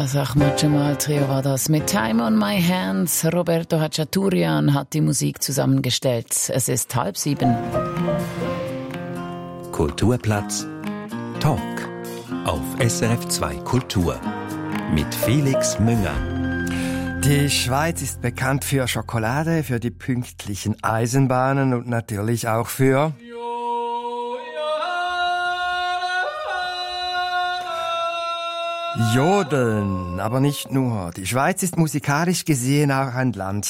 Das Ahmad Jamal Trio war das mit Time on My Hands. Roberto Hachaturian hat die Musik zusammengestellt. Es ist 6:30. Kulturplatz Talk auf SRF 2 Kultur mit Felix Münger. Die Schweiz ist bekannt für Schokolade, für die pünktlichen Eisenbahnen und natürlich auch für Jodeln, aber nicht nur. Die Schweiz ist musikalisch gesehen auch ein Land